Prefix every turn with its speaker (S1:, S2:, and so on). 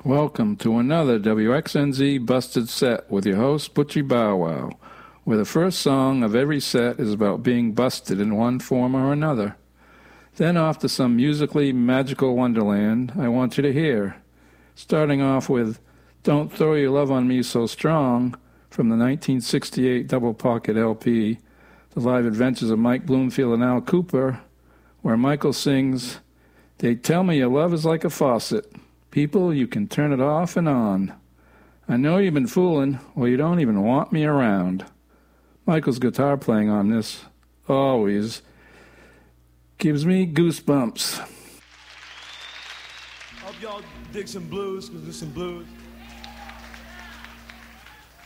S1: Welcome to another WXNZ Busted Set with your host, Butchie Bow Wow, where the first song of every set is about being busted in one form or another. Then off to some musically magical wonderland I want you to hear, starting off with Don't Throw Your Love on Me So Strong from the 1968 double pocket LP, The Live Adventures of Mike Bloomfield and Al Kooper, where Michael sings, They tell me your love is like a faucet. People, you can turn it off and on. I know you've been fooling, or you don't even want me around. Michael's guitar playing on this always gives me goosebumps.
S2: Hope y'all dig some blues, 'cause there's some blues.